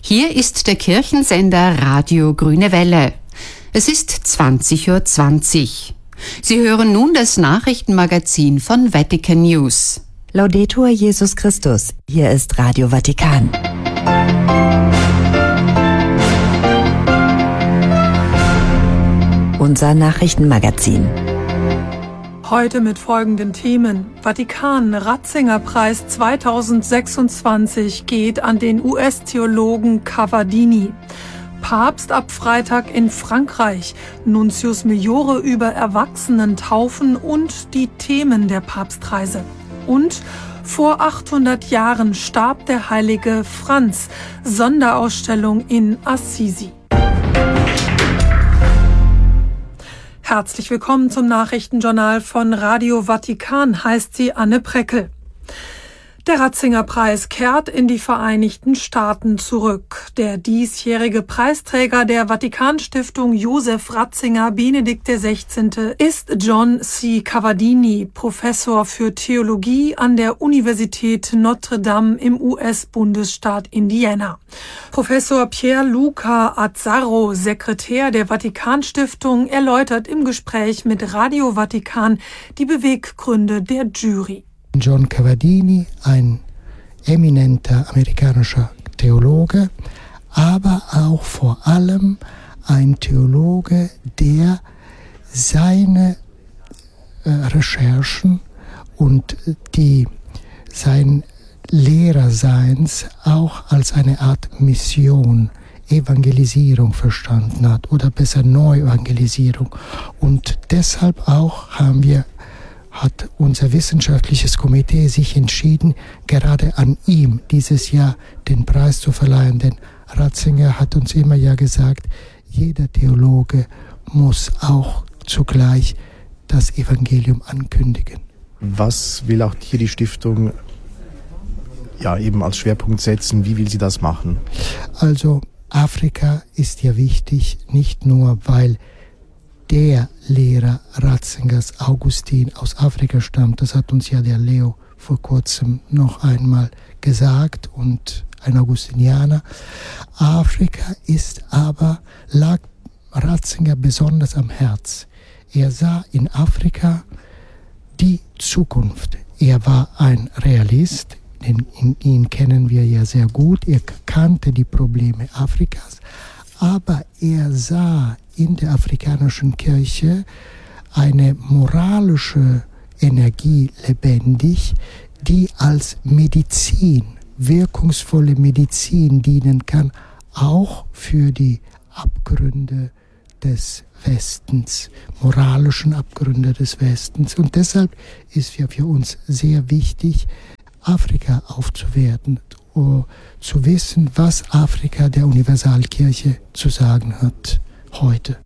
Hier ist der Kirchensender Radio Grüne Welle. Es ist 20:20 Uhr. Sie hören nun das Nachrichtenmagazin von Vatican News. Laudetur Jesus Christus. Hier ist Radio Vatikan. Unser Nachrichtenmagazin. Heute mit folgenden Themen. Vatikan-Ratzinger-Preis 2026 geht an den US-Theologen Cavadini. Papst ab Freitag in Frankreich. Nuntius Majore über Erwachsenentaufen und die Themen der Papstreise. Und vor 800 Jahren starb der heilige Franz. Sonderausstellung in Assisi. Herzlich willkommen zum Nachrichtenjournal von Radio Vatikan, heißt sie Anne Preckel. Der Ratzinger-Preis kehrt in die Vereinigten Staaten zurück. Der diesjährige Preisträger der Vatikanstiftung Josef Ratzinger Benedikt XVI. Ist John C. Cavadini, Professor für Theologie an der Universität Notre Dame im US-Bundesstaat Indiana. Professor Pierluca Azzaro, Sekretär der Vatikanstiftung, erläutert im Gespräch mit Radio Vatikan die Beweggründe der Jury. John Cavadini, ein eminenter amerikanischer Theologe, aber auch vor allem ein Theologe, der seine Recherchen und sein Lehrerseins auch als eine Art Mission, Evangelisierung verstanden hat oder besser Neuevangelisierung. Und deshalb auch hat unser wissenschaftliches Komitee sich entschieden, gerade an ihm dieses Jahr den Preis zu verleihen. Denn Ratzinger hat uns immer ja gesagt, jeder Theologe muss auch zugleich das Evangelium ankündigen. Was will auch hier die Stiftung eben als Schwerpunkt setzen? Wie will sie das machen? Also Afrika ist ja wichtig, nicht nur weil der Lehrer Ratzingers, Augustin, aus Afrika stammt. Das hat uns ja der Leo vor kurzem noch einmal gesagt, und ein Augustinianer. Afrika lag Ratzinger besonders am Herz. Er sah in Afrika die Zukunft. Er war ein Realist, ihn kennen wir ja sehr gut. Er kannte die Probleme Afrikas, aber er sah in der afrikanischen Kirche eine moralische Energie lebendig, die als Medizin, wirkungsvolle Medizin dienen kann, auch für die Abgründe des Westens, moralischen Abgründe des Westens. Und deshalb ist ja für uns sehr wichtig, Afrika aufzuwerten, zu wissen, was Afrika der Universalkirche zu sagen hat heute.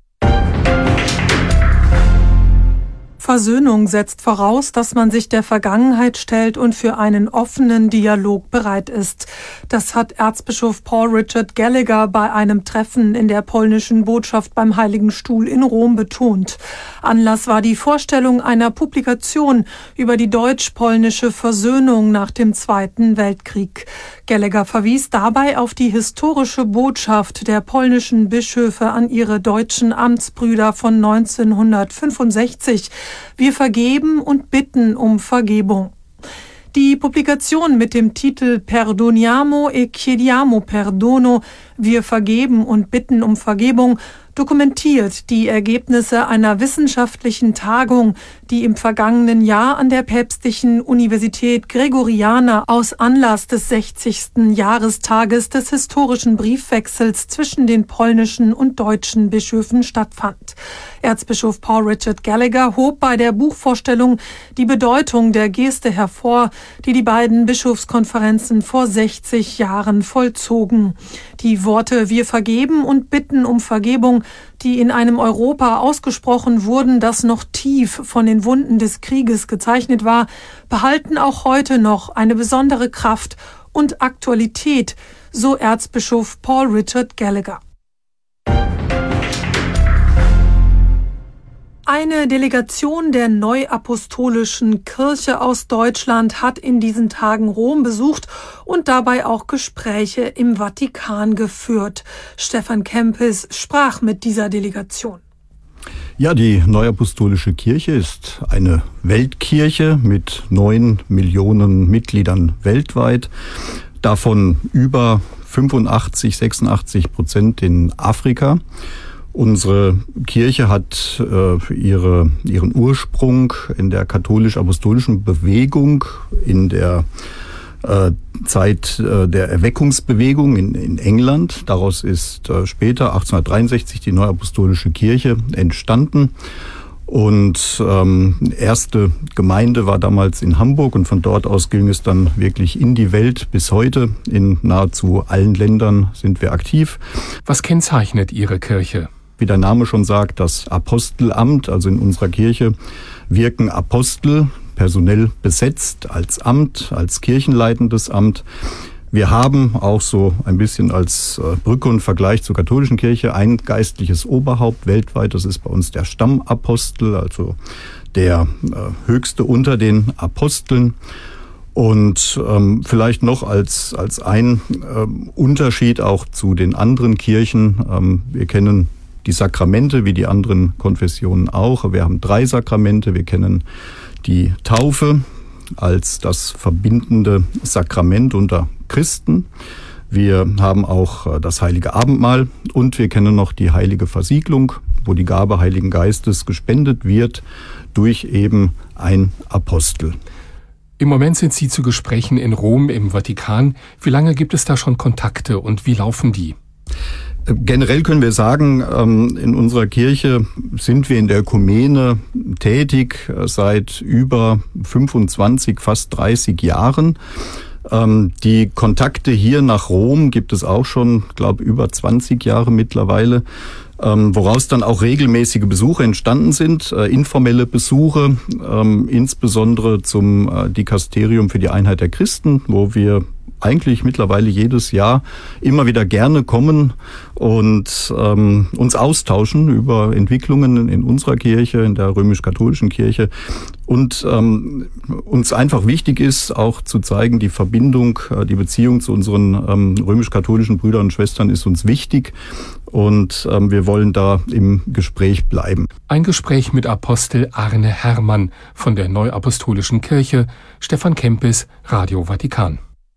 Versöhnung setzt voraus, dass man sich der Vergangenheit stellt und für einen offenen Dialog bereit ist. Das hat Erzbischof Paul Richard Gallagher bei einem Treffen in der polnischen Botschaft beim Heiligen Stuhl in Rom betont. Anlass war die Vorstellung einer Publikation über die deutsch-polnische Versöhnung nach dem Zweiten Weltkrieg. Gallagher verwies dabei auf die historische Botschaft der polnischen Bischöfe an ihre deutschen Amtsbrüder von 1965. Wir vergeben und bitten um Vergebung. Die Publikation mit dem Titel Perdoniamo e chiediamo perdono, wir vergeben und bitten um Vergebung, dokumentiert die Ergebnisse einer wissenschaftlichen Tagung, die im vergangenen Jahr an der Päpstlichen Universität Gregoriana aus Anlass des 60. Jahrestages des historischen Briefwechsels zwischen den polnischen und deutschen Bischöfen stattfand. Erzbischof Paul Richard Gallagher hob bei der Buchvorstellung die Bedeutung der Geste hervor, die die beiden Bischofskonferenzen vor 60 Jahren vollzogen. Die Worte „Wir vergeben und bitten um Vergebung“, die in einem Europa ausgesprochen wurden, das noch tief von den Wunden des Krieges gezeichnet war, behalten auch heute noch eine besondere Kraft und Aktualität, so Erzbischof Paul Richard Gallagher. Eine Delegation der Neuapostolischen Kirche aus Deutschland hat in diesen Tagen Rom besucht und dabei auch Gespräche im Vatikan geführt. Stefan Kempis sprach mit dieser Delegation. Ja, die Neuapostolische Kirche ist eine Weltkirche mit 9 Millionen Mitgliedern weltweit, davon über 86% in Afrika. Unsere Kirche hat ihren Ursprung in der katholisch-apostolischen Bewegung, in der Zeit der Erweckungsbewegung in England. Daraus ist später, 1863, die Neuapostolische Kirche entstanden. Und erste Gemeinde war damals in Hamburg und von dort aus ging es dann wirklich in die Welt. Bis heute in nahezu allen Ländern sind wir aktiv. Was kennzeichnet Ihre Kirche? Wie der Name schon sagt, das Apostelamt, also in unserer Kirche wirken Apostel, personell besetzt als Amt, als kirchenleitendes Amt. Wir haben auch so ein bisschen als Brücke und Vergleich zur katholischen Kirche ein geistliches Oberhaupt weltweit. Das ist bei uns der Stammapostel, also der höchste unter den Aposteln. Und vielleicht noch als ein Unterschied auch zu den anderen Kirchen. Wir kennen die Sakramente wie die anderen Konfessionen auch. Wir haben 3 Sakramente. Wir kennen die Taufe als das verbindende Sakrament unter Christen. Wir haben auch das Heilige Abendmahl und wir kennen noch die heilige Versiegelung, wo die Gabe Heiligen Geistes gespendet wird durch eben ein Apostel. Im Moment sind Sie zu Gesprächen in Rom im Vatikan. Wie lange gibt es da schon Kontakte und wie laufen die? Generell können wir sagen, in unserer Kirche sind wir in der Ökumene tätig seit über 25, fast 30 Jahren. Die Kontakte hier nach Rom gibt es auch schon, glaube über 20 Jahre mittlerweile, woraus dann auch regelmäßige Besuche entstanden sind, informelle Besuche, insbesondere zum Dikasterium für die Einheit der Christen, wo wir eigentlich mittlerweile jedes Jahr immer wieder gerne kommen und uns austauschen über Entwicklungen in unserer Kirche, in der römisch-katholischen Kirche. Und uns einfach wichtig ist, auch zu zeigen, die Verbindung, die Beziehung zu unseren römisch-katholischen Brüdern und Schwestern ist uns wichtig. Und wir wollen da im Gespräch bleiben. Ein Gespräch mit Apostel Arne Herrmann von der Neuapostolischen Kirche. Stefan Kempis, Radio Vatikan.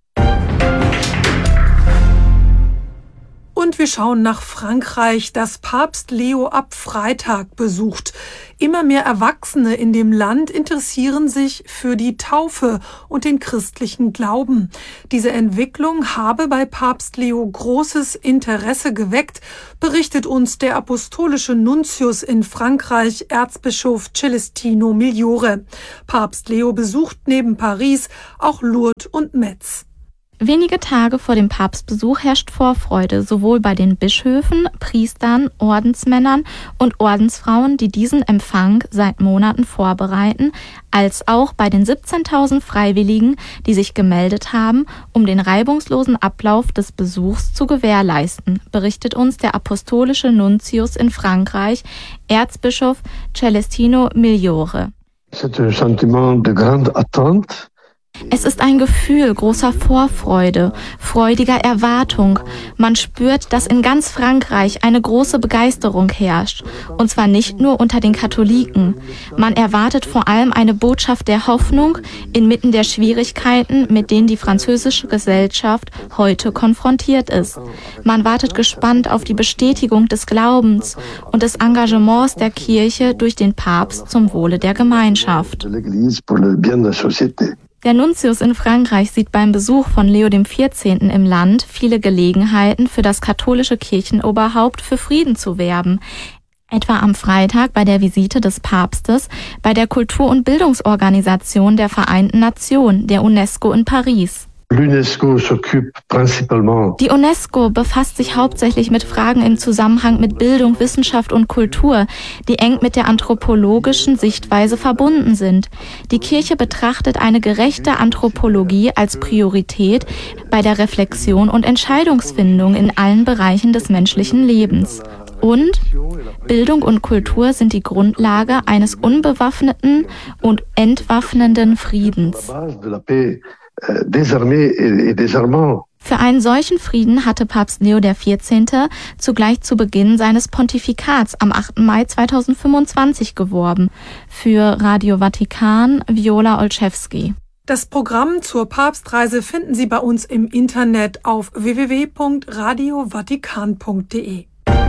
Und wir schauen nach Frankreich, das Papst Leo ab Freitag besucht. Immer mehr Erwachsene in dem Land interessieren sich für die Taufe und den christlichen Glauben. Diese Entwicklung habe bei Papst Leo großes Interesse geweckt, berichtet uns der apostolische Nuntius in Frankreich, Erzbischof Celestino Migliore. Papst Leo besucht neben Paris auch Lourdes und Metz. Wenige Tage vor dem Papstbesuch herrscht Vorfreude, sowohl bei den Bischöfen, Priestern, Ordensmännern und Ordensfrauen, die diesen Empfang seit Monaten vorbereiten, als auch bei den 17.000 Freiwilligen, die sich gemeldet haben, um den reibungslosen Ablauf des Besuchs zu gewährleisten, berichtet uns der apostolische Nuntius in Frankreich, Erzbischof Celestino Migliore. C'est un sentiment de grande attente. Es ist ein Gefühl großer Vorfreude, freudiger Erwartung. Man spürt, dass in ganz Frankreich eine große Begeisterung herrscht. Und zwar nicht nur unter den Katholiken. Man erwartet vor allem eine Botschaft der Hoffnung inmitten der Schwierigkeiten, mit denen die französische Gesellschaft heute konfrontiert ist. Man wartet gespannt auf die Bestätigung des Glaubens und des Engagements der Kirche durch den Papst zum Wohle der Gemeinschaft. Der Nuntius in Frankreich sieht beim Besuch von Leo XIV. Im Land viele Gelegenheiten für das katholische Kirchenoberhaupt für Frieden zu werben. Etwa am Freitag bei der Visite des Papstes bei der Kultur- und Bildungsorganisation der Vereinten Nationen, der UNESCO in Paris. Die UNESCO befasst sich hauptsächlich mit Fragen im Zusammenhang mit Bildung, Wissenschaft und Kultur, die eng mit der anthropologischen Sichtweise verbunden sind. Die Kirche betrachtet eine gerechte Anthropologie als Priorität bei der Reflexion und Entscheidungsfindung in allen Bereichen des menschlichen Lebens. Und Bildung und Kultur sind die Grundlage eines unbewaffneten und entwaffnenden Friedens. Für einen solchen Frieden hatte Papst Leo XIV. Zugleich zu Beginn seines Pontifikats am 8. Mai 2025 geworben. Für Radio Vatikan, Viola Olszewski. Das Programm zur Papstreise finden Sie bei uns im Internet auf www.radiovatikan.de.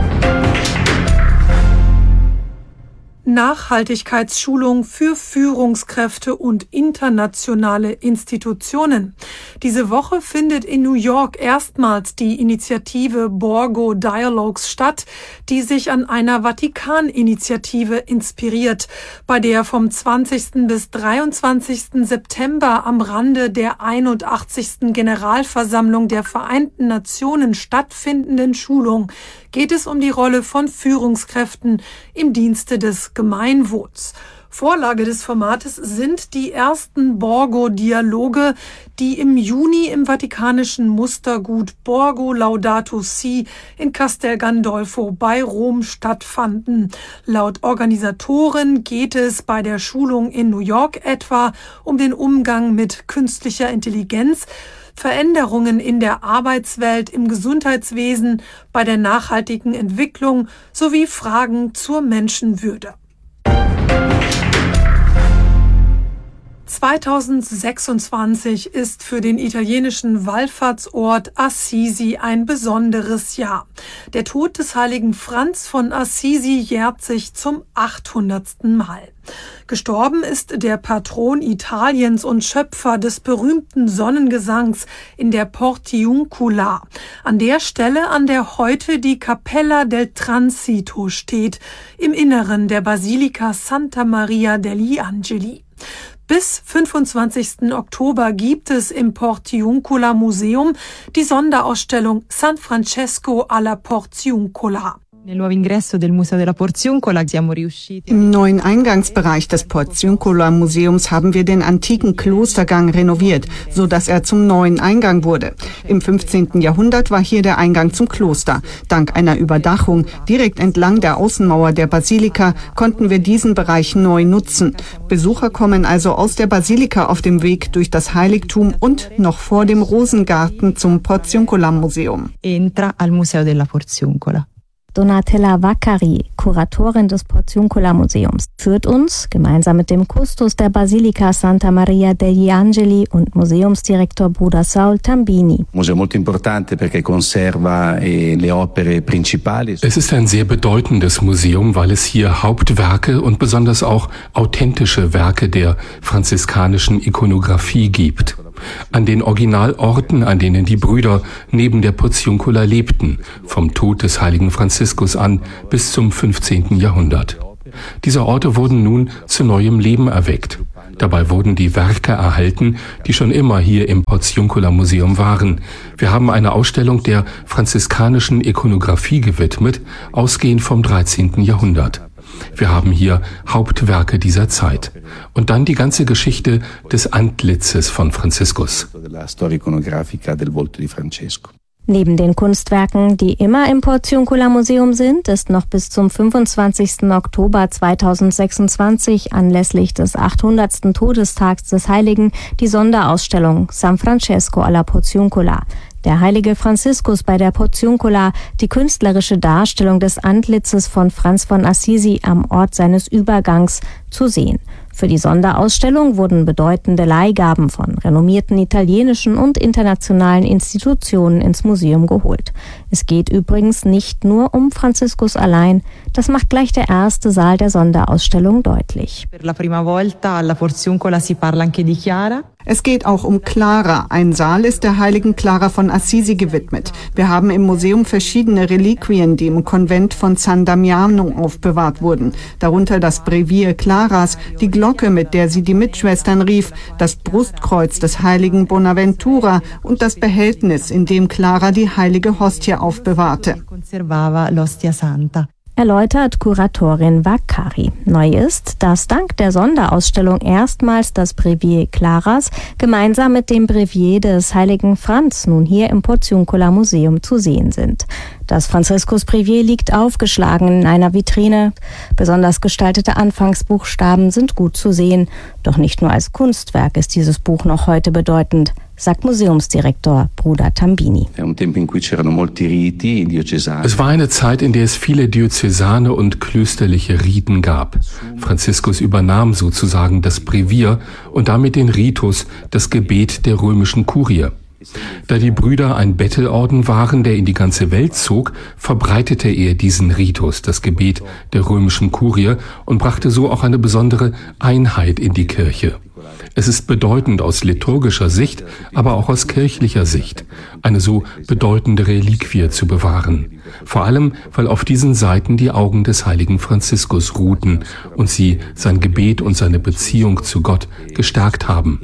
Nachhaltigkeitsschulung für Führungskräfte und internationale Institutionen. Diese Woche findet in New York erstmals die Initiative Borgo Dialogues statt, die sich an einer Vatikan-Initiative inspiriert, bei der vom 20. bis 23. September am Rande der 81. Generalversammlung der Vereinten Nationen stattfindenden Schulung geht es um die Rolle von Führungskräften im Dienste des Gemeinwohls. Vorlage des Formates sind die ersten Borgo-Dialoge, die im Juni im vatikanischen Mustergut Borgo Laudato Si in Castel Gandolfo bei Rom stattfanden. Laut Organisatoren geht es bei der Schulung in New York etwa um den Umgang mit künstlicher Intelligenz, Veränderungen in der Arbeitswelt, im Gesundheitswesen, bei der nachhaltigen Entwicklung sowie Fragen zur Menschenwürde. 2026 ist für den italienischen Wallfahrtsort Assisi ein besonderes Jahr. Der Tod des heiligen Franz von Assisi jährt sich zum 800. Mal. Gestorben ist der Patron Italiens und Schöpfer des berühmten Sonnengesangs in der Portiuncula, an der Stelle, an der heute die Cappella del Transito steht, im Inneren der Basilika Santa Maria degli Angeli. Bis 25. Oktober gibt es im Portiuncula Museum die Sonderausstellung San Francesco alla Portiuncula. Im neuen Eingangsbereich des Portiuncula-Museums haben wir den antiken Klostergang renoviert, so dass er zum neuen Eingang wurde. Im 15. Jahrhundert war hier der Eingang zum Kloster. Dank einer Überdachung direkt entlang der Außenmauer der Basilika konnten wir diesen Bereich neu nutzen. Besucher kommen also aus der Basilika auf dem Weg durch das Heiligtum und noch vor dem Rosengarten zum Portiuncula-Museum. Entra al Museo della Portiuncula. Donatella Vaccari, Kuratorin des Portiuncula-Museums, führt uns, gemeinsam mit dem Kustos der Basilika Santa Maria degli Angeli und Museumsdirektor Bruder Saul Tambini. Es ist ein sehr bedeutendes Museum, weil es hier Hauptwerke und besonders auch authentische Werke der franziskanischen Ikonographie gibt. An den Originalorten, an denen die Brüder neben der Portiuncula lebten, vom Tod des heiligen Franziskus an bis zum 15. Jahrhundert. Diese Orte wurden nun zu neuem Leben erweckt. Dabei wurden die Werke erhalten, die schon immer hier im Portiuncula-Museum waren. Wir haben eine Ausstellung der franziskanischen Ikonographie gewidmet, ausgehend vom 13. Jahrhundert. Wir haben hier Hauptwerke dieser Zeit. Und dann die ganze Geschichte des Antlitzes von Franziskus. Neben den Kunstwerken, die immer im Portiuncula-Museum sind, ist noch bis zum 25. Oktober 2026 anlässlich des 800. Todestags des Heiligen die Sonderausstellung San Francesco alla Portiuncula. Der heilige Franziskus bei der Portiuncula, die künstlerische Darstellung des Antlitzes von Franz von Assisi am Ort seines Übergangs, zu sehen. Für die Sonderausstellung wurden bedeutende Leihgaben von renommierten italienischen und internationalen Institutionen ins Museum geholt. Es geht übrigens nicht nur um Franziskus allein, das macht gleich der erste Saal der Sonderausstellung deutlich. Es geht auch um Clara. Ein Saal ist der heiligen Clara von Assisi gewidmet. Wir haben im Museum verschiedene Reliquien, die im Konvent von San Damiano aufbewahrt wurden. Darunter das Brevier Claras, die Glocke, mit der sie die Mitschwestern rief, das Brustkreuz des heiligen Bonaventura und das Behältnis, in dem Clara die heilige Hostie aufbewahrte. erläutert Kuratorin Vaccari. Neu ist, dass dank der Sonderausstellung erstmals das Brevier Claras gemeinsam mit dem Brevier des heiligen Franz nun hier im Portiuncula Museum zu sehen sind. Das Franziskus-Brevier liegt aufgeschlagen in einer Vitrine. Besonders gestaltete Anfangsbuchstaben sind gut zu sehen. Doch nicht nur als Kunstwerk ist dieses Buch noch heute bedeutend, sagt Museumsdirektor Bruder Tambini. Es war eine Zeit, in der es viele diözesane und klösterliche Riten gab. Franziskus übernahm sozusagen das Brevier und damit den Ritus, das Gebet der römischen Kurie. Da die Brüder ein Bettelorden waren, der in die ganze Welt zog, verbreitete er diesen Ritus, das Gebet der römischen Kurie, und brachte so auch eine besondere Einheit in die Kirche. Es ist bedeutend aus liturgischer Sicht, aber auch aus kirchlicher Sicht, eine so bedeutende Reliquie zu bewahren. Vor allem, weil auf diesen Seiten die Augen des heiligen Franziskus ruhten und sie sein Gebet und seine Beziehung zu Gott gestärkt haben.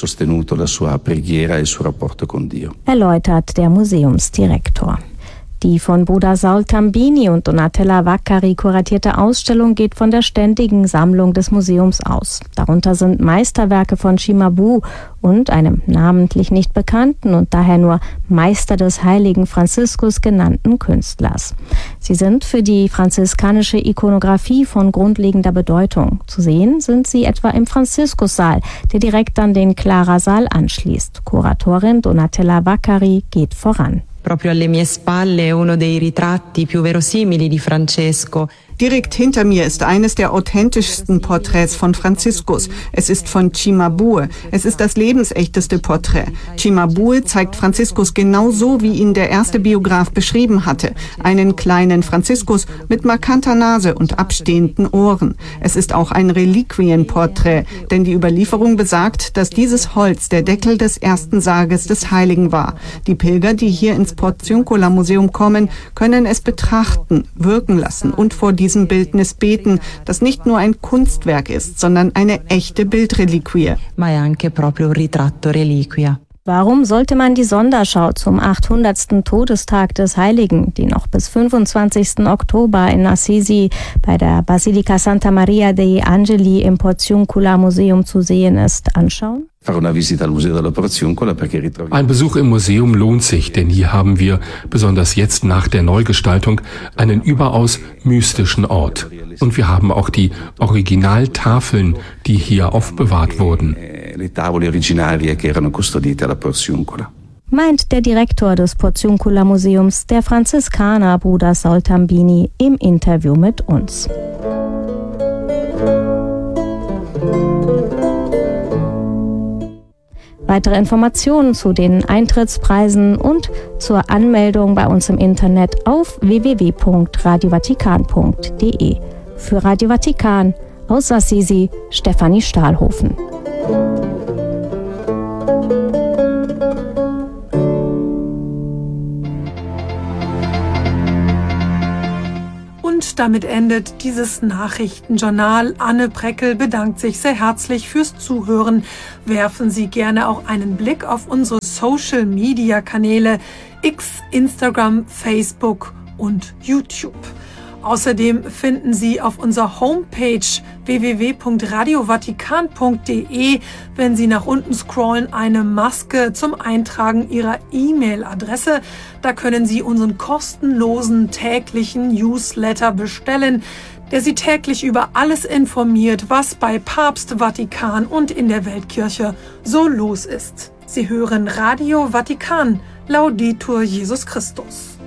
Erläutert der Museumsdirektor. Die von Bruder Saul Tambini und Donatella Vaccari kuratierte Ausstellung geht von der ständigen Sammlung des Museums aus. Darunter sind Meisterwerke von Cimabue und einem namentlich nicht bekannten und daher nur Meister des heiligen Franziskus genannten Künstlers. Sie sind für die franziskanische Ikonographie von grundlegender Bedeutung. Zu sehen sind sie etwa im Franziskussaal, der direkt an den Clara-Saal anschließt. Kuratorin Donatella Vaccari geht voran. Proprio alle mie spalle è uno dei ritratti più verosimili di Francesco. Direkt hinter mir ist eines der authentischsten Porträts von Franziskus. Es ist von Cimabue. Es ist das lebensechteste Porträt. Cimabue zeigt Franziskus genau so, wie ihn der erste Biograf beschrieben hatte. Einen kleinen Franziskus mit markanter Nase und abstehenden Ohren. Es ist auch ein Reliquienporträt, denn die Überlieferung besagt, dass dieses Holz der Deckel des ersten Sarges des Heiligen war. Die Pilger, die hier ins Portiuncula Museum kommen, können es betrachten, wirken lassen und vor diesem Bildnis beten, das nicht nur ein Kunstwerk ist, sondern eine echte Bildreliquie. Ma è anche proprio un ritratto reliquia. Warum sollte man die Sonderschau zum 800. Todestag des Heiligen, die noch bis 25. Oktober in Assisi bei der Basilica Santa Maria dei Angeli im Portiuncula Museum zu sehen ist, anschauen? Ein Besuch im Museum lohnt sich, denn hier haben wir, besonders jetzt nach der Neugestaltung, einen überaus mystischen Ort. Und wir haben auch die Originaltafeln, die hier aufbewahrt wurden. Meint der Direktor des Portiuncula Museums, der Franziskaner Bruder Saul Tambini, im Interview mit uns. Weitere Informationen zu den Eintrittspreisen und zur Anmeldung bei uns im Internet auf www.radiovatikan.de. Für Radio Vatikan aus Assisi, Stefanie Stahlhofen. Und damit endet dieses Nachrichtenjournal. Anne Preckel bedankt sich sehr herzlich fürs Zuhören. Werfen Sie gerne auch einen Blick auf unsere Social-Media-Kanäle X, Instagram, Facebook und YouTube. Außerdem finden Sie auf unserer Homepage www.radiovatikan.de, wenn Sie nach unten scrollen, eine Maske zum Eintragen Ihrer E-Mail-Adresse. Da können Sie unseren kostenlosen täglichen Newsletter bestellen, der Sie täglich über alles informiert, was bei Papst, Vatikan und in der Weltkirche so los ist. Sie hören Radio Vatikan, Laudetur Jesus Christus.